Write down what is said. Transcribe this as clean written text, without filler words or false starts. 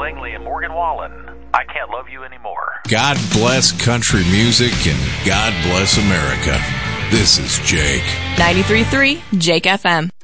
Langley and Morgan Wallen. I Can't Love You Anymore. God bless country music and God bless America. This is Jake. 93.3 Jake FM.